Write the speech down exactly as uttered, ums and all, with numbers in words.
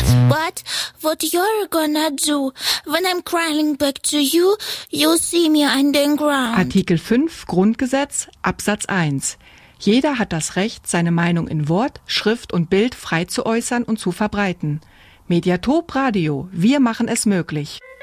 But what you're gonna do when I'm crawling back to you, you see me underground. Artikel fünf Grundgesetz, Absatz eins. Jeder hat das Recht, seine Meinung in Wort, Schrift und Bild frei zu äußern und zu verbreiten. Mediatop Radio, wir machen es möglich.